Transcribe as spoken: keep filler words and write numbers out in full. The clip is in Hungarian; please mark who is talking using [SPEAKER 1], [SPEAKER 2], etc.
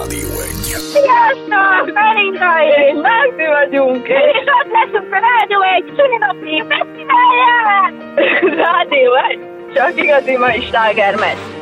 [SPEAKER 1] Rádió egy.
[SPEAKER 2] Sziasztok! Melinda és Márti vagyunk, és ott leszünk a Rádió egy szülinapi fesztiválján! Rádió egy, csak igazi mai slágermez.